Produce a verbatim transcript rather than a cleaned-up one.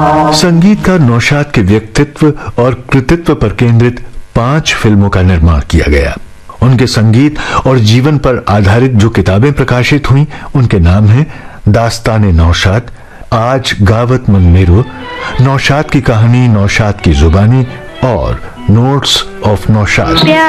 संगीतकार नौशाद के व्यक्तित्व और कृतित्व पर केंद्रित पांच फिल्मों का निर्माण किया गया। उनके संगीत और जीवन पर आधारित जो किताबें प्रकाशित हुई उनके नाम हैं दास्ताने नौशाद, आज गावत मन मेरो, नौशाद की कहानी, नौशाद की जुबानी और नोट्स ऑफ नौशाद।